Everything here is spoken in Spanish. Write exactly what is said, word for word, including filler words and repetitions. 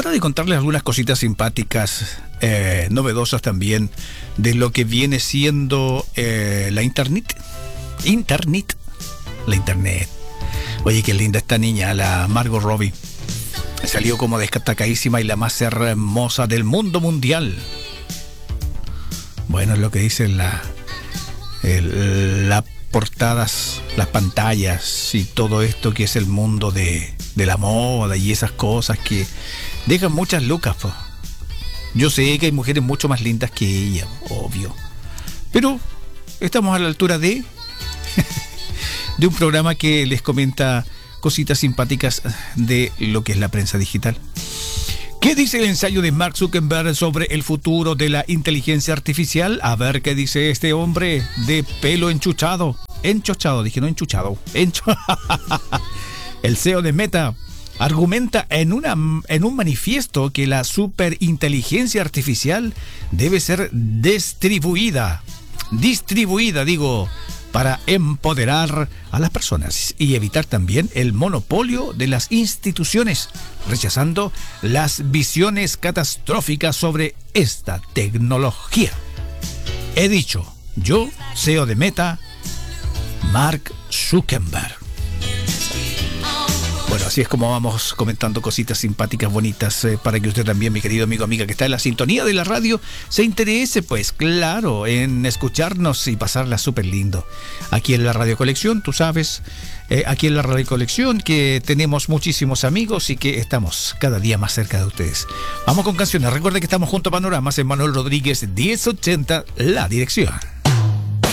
hora de contarles algunas cositas simpáticas, eh, novedosas también, de lo que viene siendo eh, la internet. Internet. La internet. Oye, qué linda esta niña, la Margot Robbie. Salió como destacadísima y la más hermosa del mundo mundial. Bueno, es lo que dicen la, el, las portadas, las pantallas y todo esto que es el mundo de, de la moda y esas cosas que dejan muchas lucas, po. Yo sé que hay mujeres mucho más lindas que ella, obvio. Pero estamos a la altura de, de un programa que les comenta cositas simpáticas de lo que es la prensa digital. ¿Qué dice el ensayo de Mark Zuckerberg sobre el futuro de la inteligencia artificial? A ver qué dice este hombre de pelo enchuchado. Enchochado, dije, no enchuchado. Encho... El C E O de Meta argumenta en, una, en un manifiesto que la superinteligencia artificial debe ser distribuida. Distribuida, digo, para empoderar a las personas y evitar también el monopolio de las instituciones, rechazando las visiones catastróficas sobre esta tecnología. He dicho, yo, C E O de Meta, Mark Zuckerberg. Bueno, así es como vamos comentando cositas simpáticas, bonitas, eh, para que usted también, mi querido amigo, amiga, que está en la sintonía de la radio, se interese, pues, claro, en escucharnos y pasarla súper lindo. Aquí en la Radio Colección, tú sabes, eh, aquí en la Radio Colección, que tenemos muchísimos amigos y que estamos cada día más cerca de ustedes. Vamos con canciones. Recuerda que estamos junto a Panoramas en Manuel Rodríguez diez ochenta, la dirección.